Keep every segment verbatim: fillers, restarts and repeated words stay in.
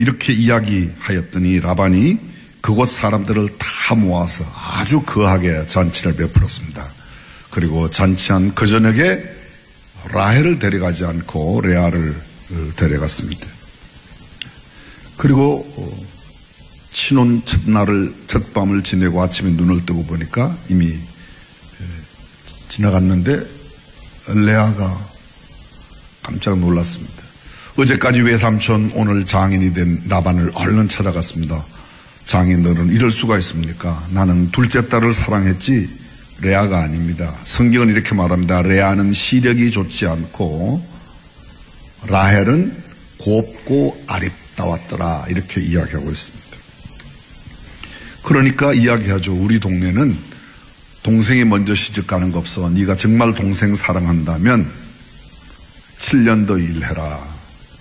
이렇게 이야기하였더니 라반이 그곳 사람들을 다 모아서 아주 거하게 잔치를 베풀었습니다. 그리고 잔치한 그 저녁에 라헬을 데려가지 않고 레아를 데려갔습니다. 그리고 신혼 첫날을 첫밤을 지내고 아침에 눈을 뜨고 보니까 이미 지나갔는데 레아가 깜짝 놀랐습니다. 어제까지 외삼촌, 오늘 장인이 된 라반을 얼른 찾아갔습니다. 장인들은 이럴 수가 있습니까? 나는 둘째 딸을 사랑했지 레아가 아닙니다. 성경은 이렇게 말합니다. 레아는 시력이 좋지 않고 라헬은 곱고 아립다웠더라, 이렇게 이야기하고 있습니다. 그러니까 이야기하죠. 우리 동네는 동생이 먼저 시집 가는 거 없어. 네가 정말 동생 사랑한다면 칠 년 더 일해라.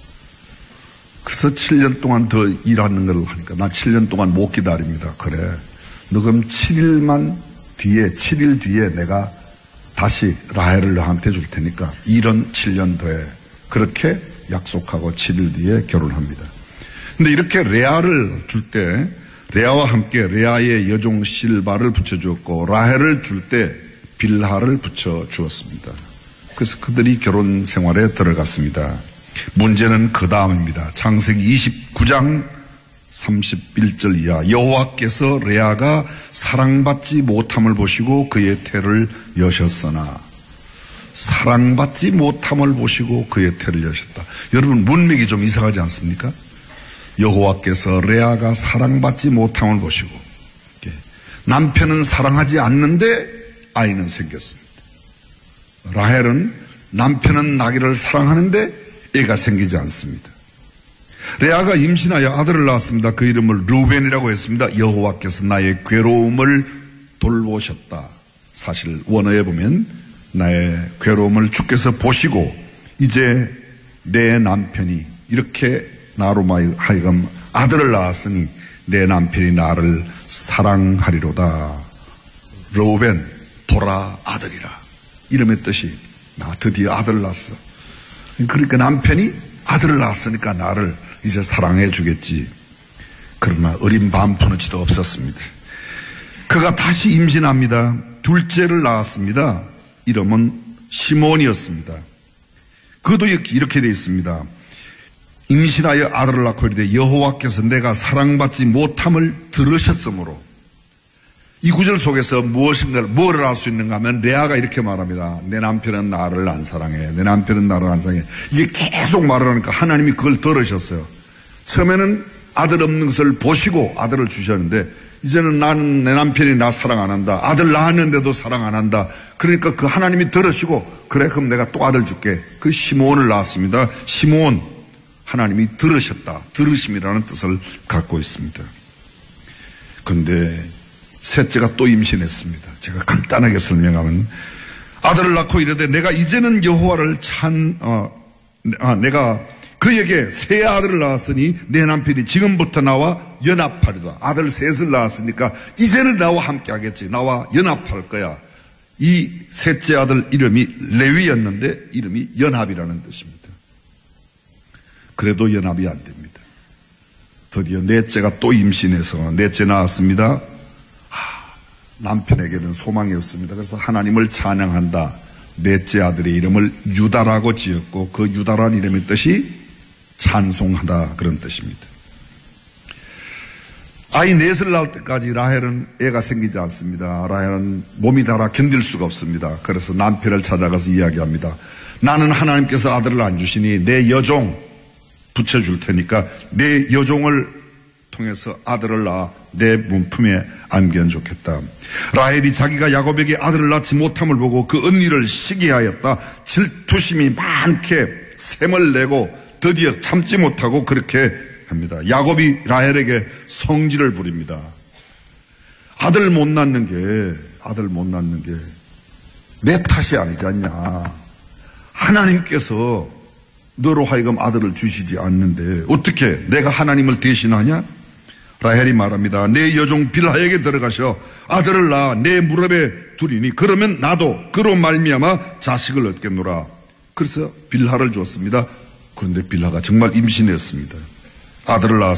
그래서 칠 년 동안 더 일하는 걸 하니까 나 칠 년 동안 못 기다립니다. 그래. 너 그럼 칠 일만 뒤에, 칠 일 뒤에 내가 다시 라헬을 너한테 줄 테니까 일은 칠 년 더 해. 그렇게 약속하고 칠 일 뒤에 결혼합니다. 근데 이렇게 레아를 줄 때 레아와 함께 레아의 여종 실바를 붙여주었고 라헬을 줄 때 빌하를 붙여주었습니다. 그래서 그들이 결혼 생활에 들어갔습니다. 문제는 그 다음입니다. 창세기 이십구 장 삼십일 절 이하. 여호와께서 레아가 사랑받지 못함을 보시고 그의 태를 여셨으나, 사랑받지 못함을 보시고 그의 태를 여셨다. 여러분, 문맥이 좀 이상하지 않습니까? 여호와께서 레아가 사랑받지 못함을 보시고, 남편은 사랑하지 않는데 아이는 생겼습니다. 라헬은 남편은 나귀를 사랑하는데 애가 생기지 않습니다. 레아가 임신하여 아들을 낳았습니다. 그 이름을 르우벤이라고 했습니다. 여호와께서 나의 괴로움을 돌보셨다. 사실 원어에 보면 나의 괴로움을 주께서 보시고 이제 내 남편이 이렇게 나로 하여금 아들을 낳았으니 내 남편이 나를 사랑하리로다. 르우벤, 보라 아들이라. 이름의 뜻이 나 드디어 아들을 낳았어. 그러니까 남편이 아들을 낳았으니까 나를 이제 사랑해 주겠지. 그러나 어린 반푼어치도 없었습니다. 그가 다시 임신합니다. 둘째를 낳았습니다. 이름은 시몬이었습니다. 그도 이렇게 되어 있습니다. 임신하여 아들을 낳고 이르되 여호와께서 내가 사랑받지 못함을 들으셨으므로. 이 구절 속에서 무엇인가를, 뭐를 알 수 있는가 하면 레아가 이렇게 말합니다. 내 남편은 나를 안 사랑해. 내 남편은 나를 안 사랑해. 이게 계속 말을 하니까 하나님이 그걸 들으셨어요. 처음에는 아들 없는 것을 보시고 아들을 주셨는데 이제는 나는 내 남편이 나 사랑 안 한다. 아들 낳았는데도 사랑 안 한다. 그러니까 그 하나님이 들으시고 그래 그럼 내가 또 아들 줄게. 그 시몬을 낳았습니다. 시몬, 하나님이 들으셨다. 들으심이라는 뜻을 갖고 있습니다. 그런데 셋째가 또 임신했습니다. 제가 간단하게 설명하면 아들을 낳고 이르되 내가 이제는 여호와를 찬 어, 아, 내가 그에게 새 아들을 낳았으니 내 남편이 지금부터 나와 연합하리다. 아들 셋을 낳았으니까 이제는 나와 함께 하겠지. 나와 연합할 거야. 이 셋째 아들 이름이 레위였는데 이름이 연합이라는 뜻입니다. 그래도 연합이 안 됩니다. 드디어 넷째가 또 임신해서 넷째 낳았습니다. 남편에게는 소망이 없습니다. 그래서 하나님을 찬양한다. 넷째 아들의 이름을 유다라고 지었고 그 유다라는 이름의 뜻이 찬송하다, 그런 뜻입니다. 아이 넷을 낳을 때까지 라헬은 애가 생기지 않습니다. 라헬은 몸이 닳아 견딜 수가 없습니다. 그래서 남편을 찾아가서 이야기합니다. 나는 하나님께서 아들을 안 주시니 내 여종 붙여줄 테니까 내 여종을 통해서 아들을 낳아 내 몸품에 안기면 좋겠다. 라헬이 자기가 야곱에게 아들을 낳지 못함을 보고 그 언니를 시기하였다. 질투심이 많게 샘을 내고 드디어 참지 못하고 그렇게 합니다. 야곱이 라헬에게 성질을 부립니다. 아들 못 낳는 게 아들 못 낳는 게 내 탓이 아니지 않냐. 하나님께서 너로 하여금 아들을 주시지 않는데 어떻게 내가 하나님을 대신하냐? 라헬이 말합니다. 내 여종 빌하에게 들어가셔 아들을 낳아 내 무릎에 두리니 그러면 나도 그로 말미암아 자식을 얻겠노라. 그래서 빌하를 주었습니다. 그런데 빌하가 정말 임신했습니다. 아들을 낳았습니다.